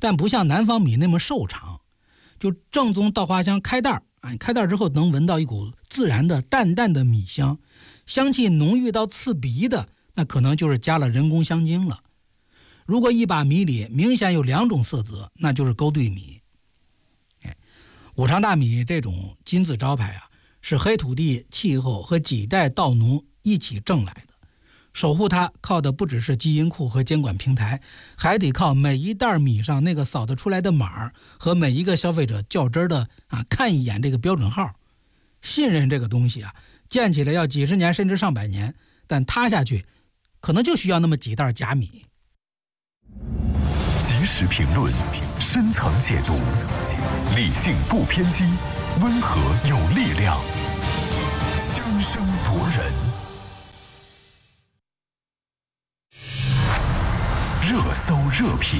但不像南方米那么瘦长。就正宗稻花香开袋开袋之后能闻到一股自然的淡淡的米香，香气浓郁到刺鼻的，那可能就是加了人工香精了。如果一把米里明显有2种色泽，那就是勾兑米。五常大米这种金字招牌是黑土地气候和几代稻农一起挣来的，守护它靠的不只是基因库和监管平台，还得靠每一袋米上那个扫得出来的码和每一个消费者较真的看一眼这个标准号。信任这个东西建起来要几十年甚至上百年，但塌下去可能就需要那么几袋假米。 及时评论，深层解读，理性不偏激，温和有力量，声声夺人。热搜热评，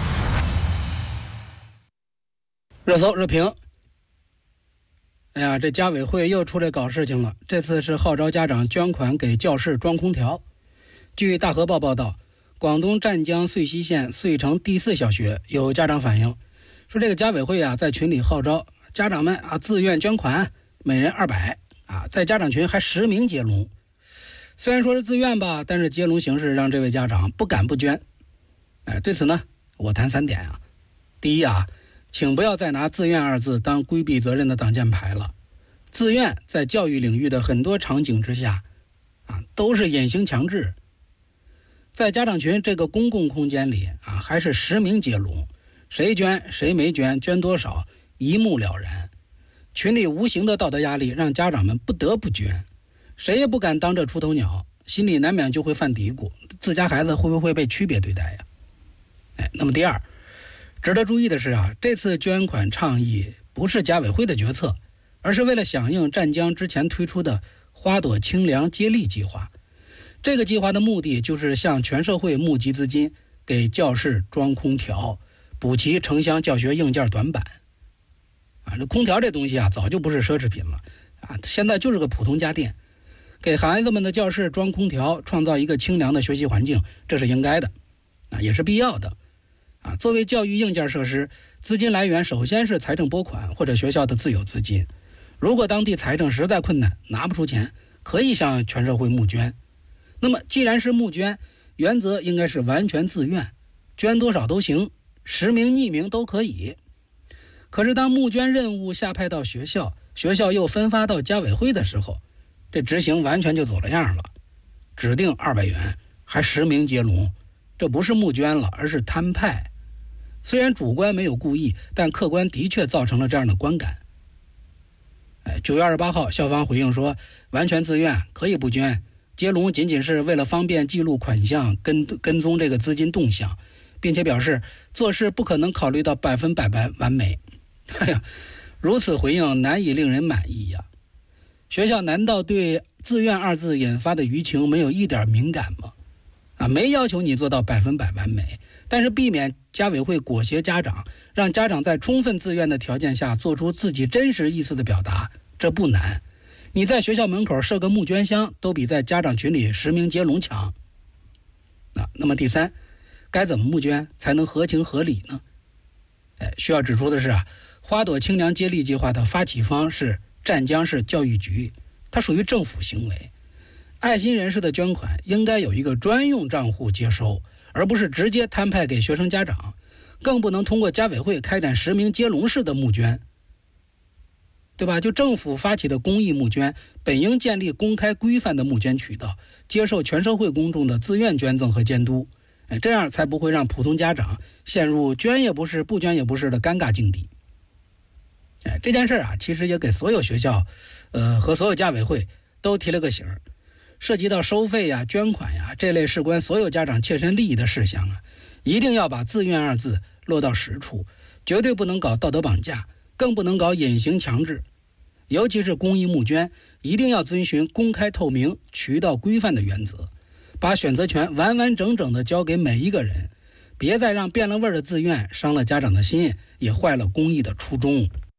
热搜热评。哎呀，这家委会又出来搞事情了，这次是号召家长捐款给教室装空调。据大河报报道，广东湛江穗溪县穗城第4小学有家长反映说，这个家委会在群里号召家长们自愿捐款，每人200在家长群还实名接龙。虽然说是自愿吧，但是接龙形式让这位家长不敢不捐。对此呢，我谈3点第一请不要再拿自愿2字当规避责任的挡箭牌了。自愿在教育领域的很多场景之下都是隐形强制。在家长群这个公共空间里还是实名接龙，谁捐谁没捐，捐多少一目了然。群里无形的道德压力让家长们不得不捐，谁也不敢当这出头鸟，心里难免就会犯嘀咕，自家孩子会不会被区别对待呀？那么第二，值得注意的是这次捐款倡议不是家委会的决策，而是为了响应湛江之前推出的花朵清凉接力计划。这个计划的目的就是向全社会募集资金，给教室装空调，补齐城乡教学硬件短板。这空调这东西早就不是奢侈品了现在就是个普通家电。给孩子们的教室装空调，创造一个清凉的学习环境，这是应该的也是必要的作为教育硬件设施，资金来源首先是财政拨款或者学校的自有资金。如果当地财政实在困难拿不出钱，可以向全社会募捐。那么既然是募捐，原则应该是完全自愿，捐多少都行，实名匿名都可以。可是当募捐任务下派到学校，学校又分发到家委会的时候，这执行完全就走了样了。指定200元还实名接龙，这不是募捐了，而是摊派。虽然主观没有故意，但客观的确造成了这样的观感。9月28号校方回应说，完全自愿，可以不捐，接龙仅仅是为了方便记录款项，跟踪这个资金动向，并且表示做事不可能考虑到100%完美。如此回应难以令人满意呀。学校难道对自愿2字引发的舆情没有一点敏感吗？没要求你做到100%完美，但是避免家委会裹挟家长，让家长在充分自愿的条件下做出自己真实意思的表达，这不难。你在学校门口设个募捐箱，都比在家长群里实名接龙强。那么第三，该怎么募捐才能合情合理呢？需要指出的是花朵清凉接力计划的发起方是湛江市教育局，它属于政府行为。爱心人士的捐款应该有一个专用账户接收，而不是直接摊派给学生家长，更不能通过家委会开展实名接龙式的募捐，对吧？就政府发起的公益募捐，本应建立公开规范的募捐渠道，接受全社会公众的自愿捐赠和监督，这样才不会让普通家长陷入捐也不是不捐也不是的尴尬境地。这件事其实也给所有学校和所有家委会都提了个醒，涉及到收费捐款这类事关所有家长切身利益的事项一定要把自愿2字落到实处，绝对不能搞道德绑架，更不能搞隐形强制。尤其是公益募捐，一定要遵循公开透明、渠道规范的原则，把选择权完完整整地交给每一个人，别再让变了味儿的自愿伤了家长的心，也坏了公益的初衷。